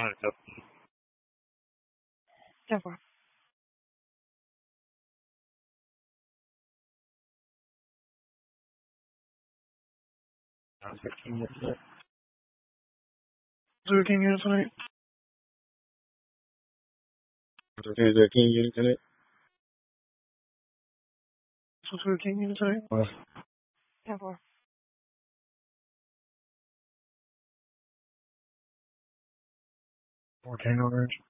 10 4. Blue King unit tonight. Okay, the King unit tonight. Blue King unit tonight. 10 4. 4 Tango Range.